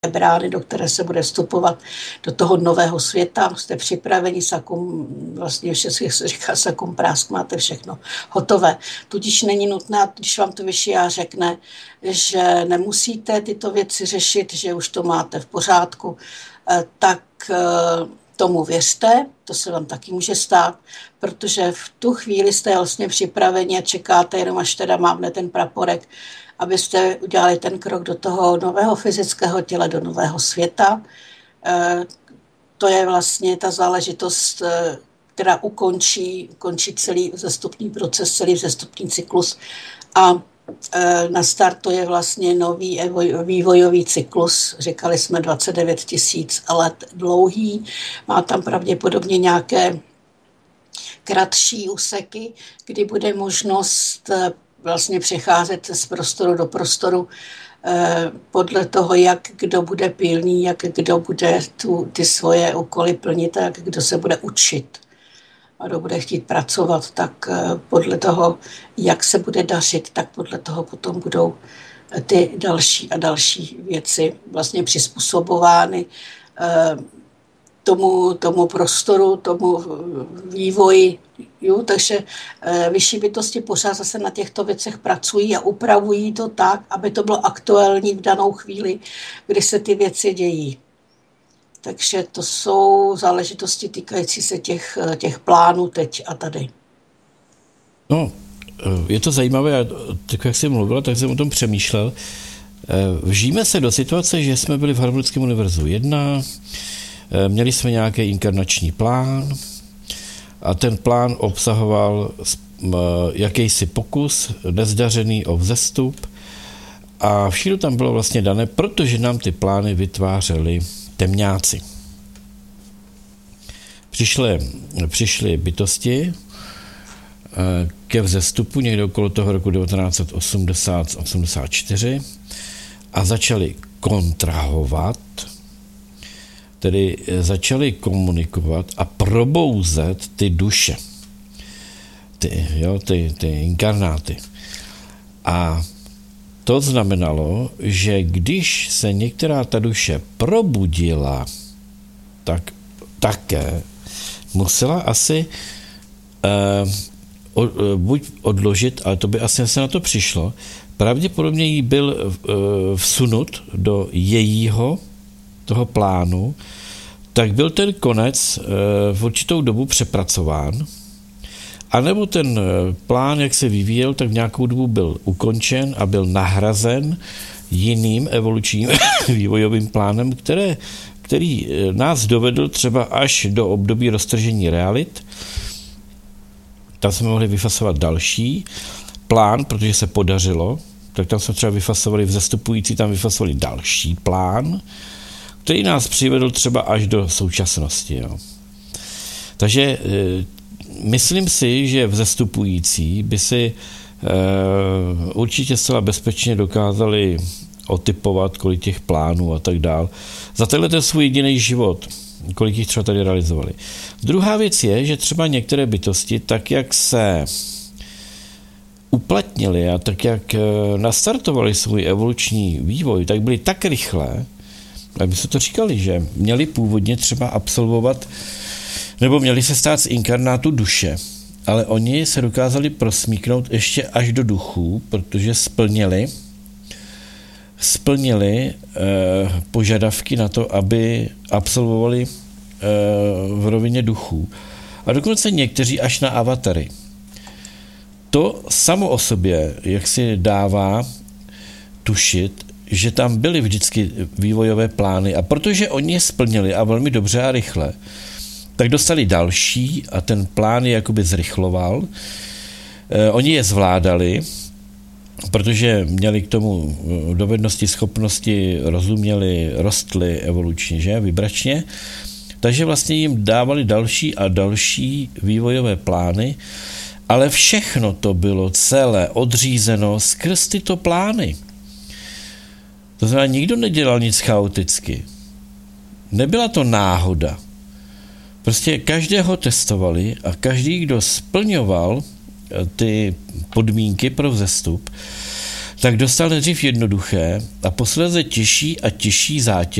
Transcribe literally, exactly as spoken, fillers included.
brány, do které se bude vstupovat do toho nového světa. Jste připraveni, sakum, vlastně všechno se říká sakum prásk, máte všechno hotové. Tudíž není nutné, když vám to vyšší řekne, že nemusíte tyto věci řešit, že už to máte v pořádku, tak tomu věřte, to se vám taky může stát, protože v tu chvíli jste vlastně připraveni a čekáte jenom, až teda mávne ten praporek, abyste udělali ten krok do toho nového fyzického těla, do nového světa. E, to je vlastně ta záležitost, e, která ukončí, ukončí celý vzestupný proces, celý vzestupný cyklus a e, nastartuje vlastně nový vývojový cyklus. Říkali jsme dvacet devět tisíc let dlouhý. Má tam pravděpodobně nějaké kratší úseky, kdy bude možnost vlastně přecházet z prostoru do prostoru eh, podle toho, jak kdo bude pilný, jak kdo bude tu, ty svoje úkoly plnit a jak kdo se bude učit a kdo bude chtít pracovat, tak eh, podle toho, jak se bude dařit, tak podle toho potom budou ty další a další věci vlastně přizpůsobovány eh, tomu, tomu prostoru, tomu vývoji. Jo, takže e, vyšší bytosti pořád zase na těchto věcech pracují a upravují to tak, aby to bylo aktuální v danou chvíli, kdy se ty věci dějí. Takže to jsou záležitosti týkající se těch, těch plánů teď a tady. No, je to zajímavé, tak jak jsem mluvila, tak jsem o tom přemýšlel. Vžijeme se do situace, že jsme byli v Harmonickém univerzu jedna, měli jsme nějaký inkarnační plán a ten plán obsahoval jakýsi pokus nezdařený o vzestup a všechno tam bylo vlastně dané, protože nám ty plány vytvářeli temňáci. Přišly, přišly bytosti ke vzestupu někde okolo toho roku devatenáct osmdesát osmdesát čtyři a začali kontrahovat, tedy začali komunikovat a probouzet ty duše, ty, jo, ty, ty inkarnáty. A to znamenalo, že když se některá ta duše probudila, tak také musela asi eh, o, buď odložit, ale to by asi se na to přišlo, pravděpodobně jí byl eh, vsunut do jejího toho plánu, tak byl ten konec e, v určitou dobu přepracován, anebo ten plán, jak se vyvíjel, tak v nějakou dobu byl ukončen a byl nahrazen jiným evolučním vývojovým plánem, které, který nás dovedl třeba až do období roztržení realit. Tam jsme mohli vyfasovat další plán, protože se podařilo, tak tam jsme třeba vyfasovali vzestupující, tam vyfasovali další plán, který nás přivedl třeba až do současnosti. Jo. Takže e, myslím si, že vzestupující by si e, určitě zcela bezpečně dokázali otypovat, kolik těch plánů a tak dál. Za tenhle ten svůj jediný život, kolik jich třeba tady realizovali. Druhá věc je, že třeba některé bytosti, tak jak se uplatnili a tak jak nastartovali svůj evoluční vývoj, tak byly tak rychlé, a my jsme to říkali, že měli původně třeba absolvovat, nebo měli se stát z inkarnátu duše, ale oni se dokázali prosmíknout ještě až do duchů, protože splnili, splnili eh, požadavky na to, aby absolvovali eh, v rovině duchů. A dokonce někteří až na avatary. To samo o sobě, jak si dává tušit, že tam byly vždycky vývojové plány a protože oni je splnili a velmi dobře a rychle, tak dostali další a ten plán je jakoby zrychloval. Eh, oni je zvládali, protože měli k tomu dovednosti, schopnosti, rozuměli, rostli evolučně, že, vibračně, takže vlastně jim dávali další a další vývojové plány, ale všechno to bylo celé odřízeno skrz tyto plány. To znamená, nikdo nedělal nic chaoticky. Nebyla to náhoda. Prostě každého testovali a každý, kdo splňoval ty podmínky pro vzestup, tak dostal nejdřív jednoduché a posléze těžší a těžší zátěž